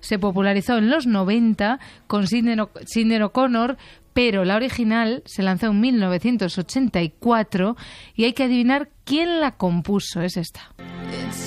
se popularizó en los 90 con Sinéad O'Connor, pero la original se lanzó en 1984 y hay que adivinar quién la compuso. Es esta.